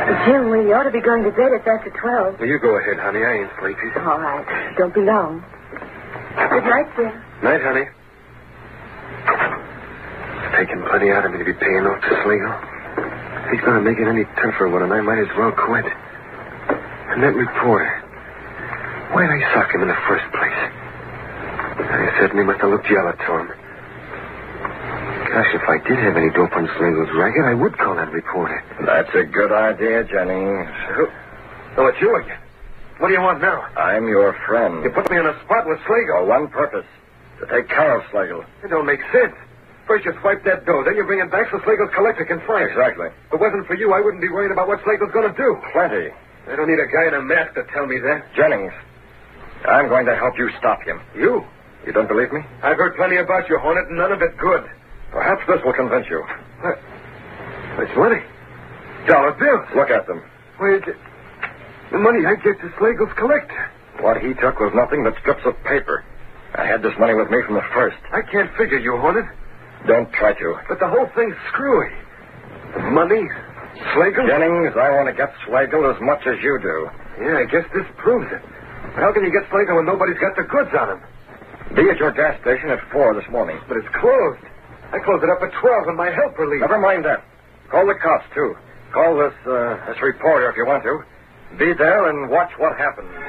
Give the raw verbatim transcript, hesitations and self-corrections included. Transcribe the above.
Jim, we ought to be going to bed. It's after twelve. Well, you go ahead, honey. I ain't sleepy. All right. Don't be long. Good night, Jim. Night, honey. It's taking plenty out of me to be paying off to Slagle. If he's going to make it any tougher one, and I might as well quit. And that reporter. Why'd I sock him in the first place? I certainly must have looked yellow to him. Gosh, if I did have any dope on Slagle's racket, I would call that reporter. That's a good idea, Jennings. Oh, it's you again. What do you want now? I'm your friend. You put me on a spot with Slagle. For one purpose. To take care of Slagle. It don't make sense. First you swipe that dough, then you bring it back so Slagle's collector can find it. Exactly. If it wasn't for you, I wouldn't be worrying about what Slagle's going to do. Plenty. I don't need a guy in a mask to tell me that. Jennings, I'm going to help you stop him. You? You don't believe me? I've heard plenty about you, Hornet, and none of it good. Perhaps this will convince you. What? That's money. Dollar bills. Look at them. Where's it? The money I get to Slagle's collector. What he took was nothing but strips of paper. I had this money with me from the first. I can't figure you, Hornet. Don't try to. But the whole thing's screwy. The money, Slagle. Jennings, I want to get Slagle as much as you do. Yeah, I guess this proves it. But how can you get Slagle when nobody's got the goods on him? Be at your gas station at four this morning. But it's closed. I close it up at twelve when my helper leaves. Never mind that. Call the cops, too. Call this, uh, this reporter if you want to. Be there and watch what happens.